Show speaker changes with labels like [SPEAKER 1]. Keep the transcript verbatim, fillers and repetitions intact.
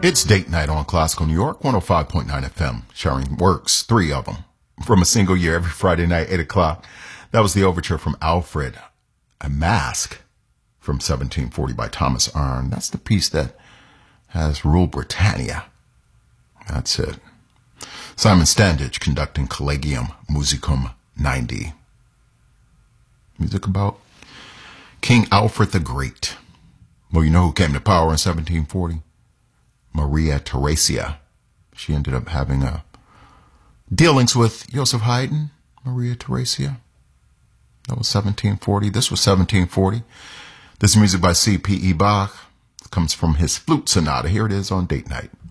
[SPEAKER 1] It's date night on Classical New York, one oh five point nine F M, sharing works, three of them, from a single year every Friday night, eight o'clock. That was the overture from Alfred, A Mask, from seventeen forty by Thomas Arne. That's the piece that has ruled Britannia. That's it. Simon Standage conducting Collegium Musicum ninety. Music about King Alfred the Great. Well, you know who came to power in seventeen forty? Maria Theresia. She ended up having a dealings with Joseph Haydn, Maria Theresia. That was seventeen forty. This was seventeen forty. This music by C P E Bach comes from his flute sonata. Here it is on date night.